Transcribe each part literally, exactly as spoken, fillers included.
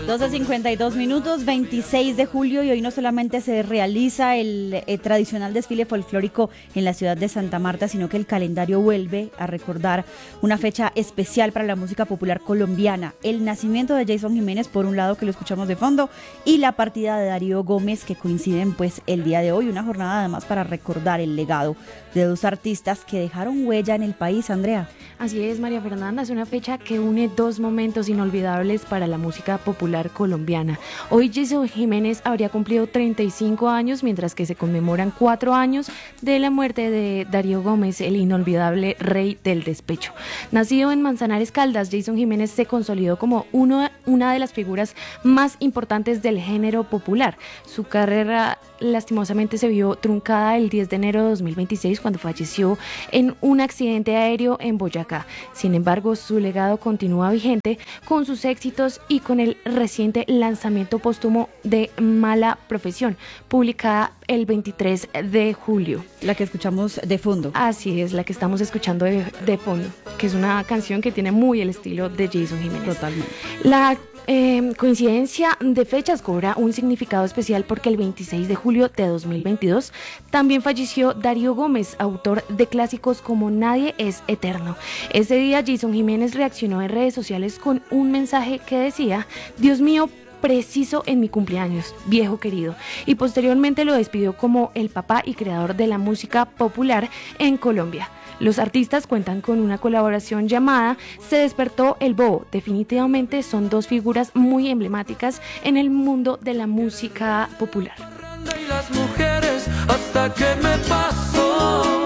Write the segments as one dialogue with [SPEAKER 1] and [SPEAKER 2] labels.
[SPEAKER 1] doce cincuenta y dos minutos, veintiséis de julio, y hoy no solamente se realiza el eh, tradicional desfile folclórico en la ciudad de Santa Marta, sino que el calendario vuelve a recordar una fecha especial para la música popular colombiana, el nacimiento de Jason Jiménez, por un lado, que lo escuchamos de fondo, y la partida de Darío Gómez, que coinciden pues el día de hoy, una jornada además para recordar el legado de dos artistas que dejaron huella en el país. Andrea.
[SPEAKER 2] Así es, María Fernanda, es una fecha que une dos momentos inolvidables para la música popular colombiana. Hoy Jason Jiménez habría cumplido treinta y cinco años, mientras que se conmemoran cuatro años de la muerte de Darío Gómez, el inolvidable rey del despecho. Nacido en Manzanares, Caldas, Jason Jiménez se consolidó como uno, una de las figuras más importantes del género popular. Su carrera lastimosamente se vio truncada el diez de enero de dos mil veintiséis, cuando falleció en un accidente aéreo en Boyacá. Sin embargo, su legado continúa vigente con sus éxitos y con el reciente lanzamiento póstumo de Mala Profesión, publicada el veintitrés de julio.
[SPEAKER 1] La que escuchamos de fondo.
[SPEAKER 2] Así es, la que estamos escuchando de, de fondo, que es una canción que tiene muy el estilo de Jason Jiménez.
[SPEAKER 1] Totalmente.
[SPEAKER 2] La Eh, coincidencia de fechas cobra un significado especial porque el veintiséis de julio de dos mil veintidós también falleció Darío Gómez, autor de clásicos como Nadie es Eterno. Ese día Jason Jiménez reaccionó en redes sociales con un mensaje que decía: Dios mío, preciso en mi cumpleaños, viejo querido, y posteriormente lo despidió como el papá y creador de la música popular en Colombia. Los artistas cuentan con una colaboración llamada Se despertó el bobo. Definitivamente son dos figuras muy emblemáticas en el mundo de la música popular.
[SPEAKER 3] Y las mujeres hasta que me pasó.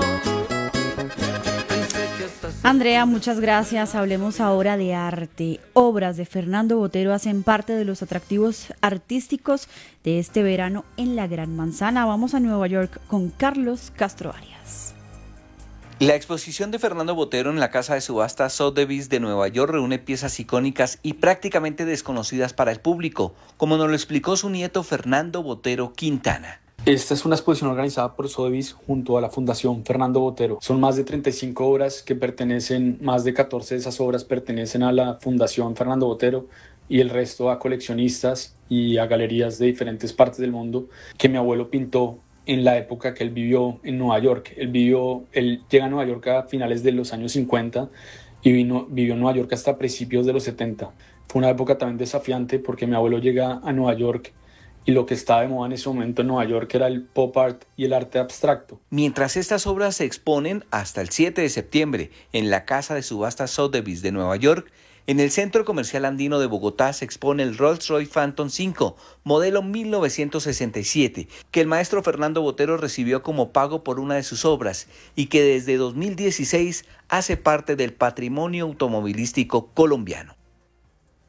[SPEAKER 1] Andrea, muchas gracias. Hablemos ahora de arte. Obras de Fernando Botero hacen parte de los atractivos artísticos de este verano en la Gran Manzana. Vamos a Nueva York con Carlos Castro Arias.
[SPEAKER 4] La exposición de Fernando Botero en la casa de subasta Sotheby's de Nueva York reúne piezas icónicas y prácticamente desconocidas para el público, como nos lo explicó su nieto Fernando Botero Quintana.
[SPEAKER 5] Esta es una exposición organizada por Sotheby's junto a la Fundación Fernando Botero. Son más de treinta y cinco obras que pertenecen, más de catorce de esas obras pertenecen a la Fundación Fernando Botero y el resto a coleccionistas y a galerías de diferentes partes del mundo que mi abuelo pintó en la época que él vivió en Nueva York. Él vivió, él llega a Nueva York a finales de los años cincuenta y vino, vivió en Nueva York hasta principios de los setenta. Fue una época también desafiante porque mi abuelo llega a Nueva York y lo que estaba de moda en ese momento en Nueva York era el pop art y el arte abstracto.
[SPEAKER 4] Mientras estas obras se exponen hasta el siete de septiembre en la casa de subasta Sotheby's de Nueva York, en el Centro Comercial Andino de Bogotá se expone el Rolls-Royce Phantom cinco, modelo mil novecientos sesenta y siete, que el maestro Fernando Botero recibió como pago por una de sus obras y que desde dos mil dieciséis hace parte del patrimonio automovilístico colombiano.